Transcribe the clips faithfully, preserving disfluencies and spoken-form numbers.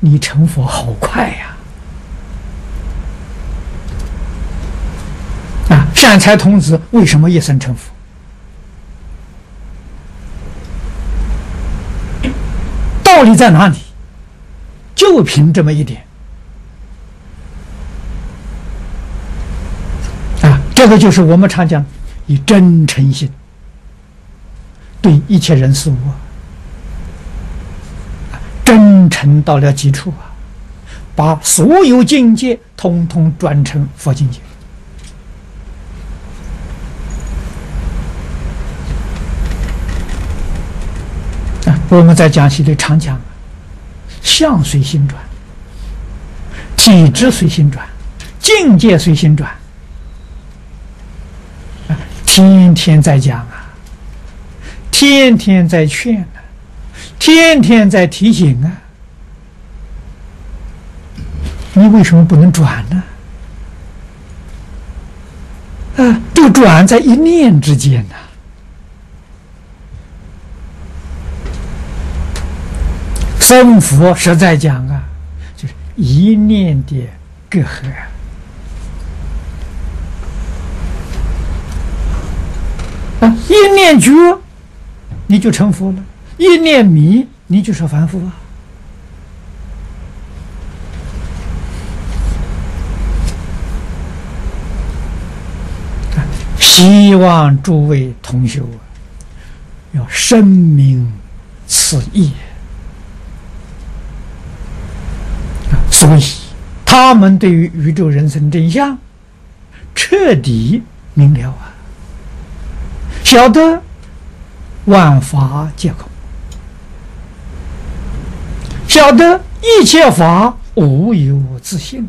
你成佛好快呀！啊，善财童子为什么一生成佛？道理在哪里？就凭这么一点啊！这个就是我们常讲，以真诚心对一切人事物啊，真诚到了极处啊，把所有境界通通转成佛境界。啊，我们在讲习里常讲，相随心转，体质随心转，境界随心转。啊，天天在讲啊，天天在劝啊，天天在提醒啊，你为什么不能转呢？啊，这个转在一念之间呐、啊。僧佛实在讲啊，就是一念的隔阂啊，一念觉你就成佛了，一念迷你就是凡夫啊。希望诸位同学啊，要深明此意。所以，他们对于宇宙人生真相彻底明了啊，晓得万法皆空，晓得一切法无有自性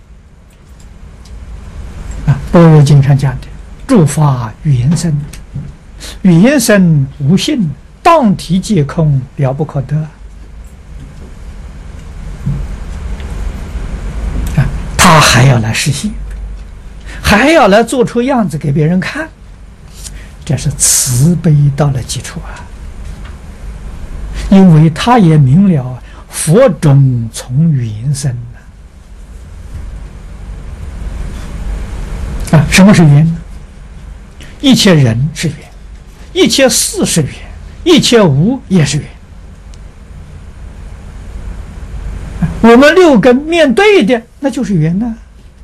啊。般若经上讲的，诸法缘生，缘生无性，当体皆空，了不可得。他还要来实现，还要来做出样子给别人看，这是慈悲到了基础啊！因为他也明了佛种从缘生啊！啊，什么是缘呢？一切人是缘，一切事是缘，一切无也是缘。我们六根面对的那就是缘呢。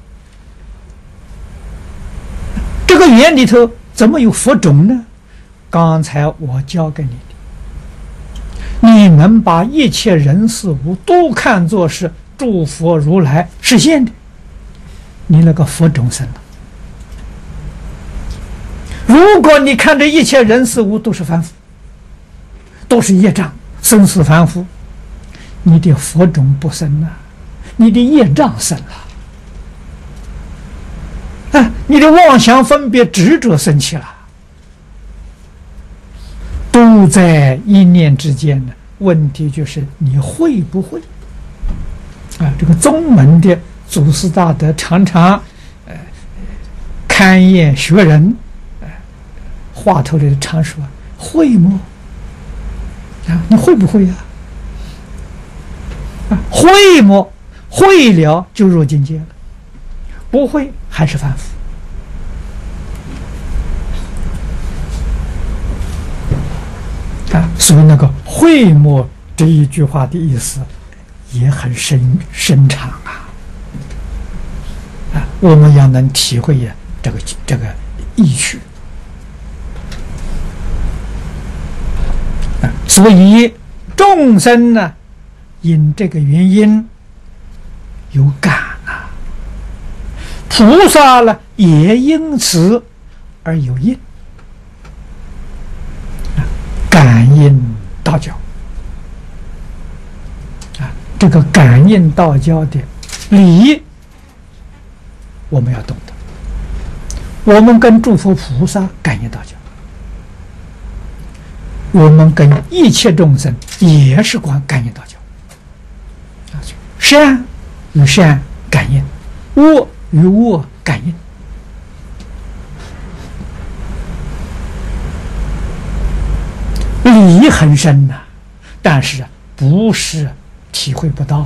这个缘里头怎么有佛种呢？刚才我教给你的，你能把一切人事物都看作是诸佛如来实现的，你那个佛种生了。如果你看着一切人事物都是凡夫，都是业障，生死凡夫，你的佛种不生了，你的业障生了，啊，你的妄想分别执着生起了，都在一念之间呢。问题就是你会不会？啊，这个宗门的祖师大德常常呃勘验学人，呃话头里常说会么？啊，你会不会呀、啊？会么？会了就入境界了，不会还是凡夫。啊，所以那个会么这一句话的意思也很深深长啊！啊，我们要能体会呀这个这个意趣。啊，所以众生呢，因这个原因有感啊，菩萨呢也因此而有应。感应道交啊，这个感应道交的理，我们要懂得。我们跟诸佛菩萨感应道交，我们跟一切众生也是观感应道交。善与善感应，恶与恶感应。理很深呐、啊，但是不是体会不到。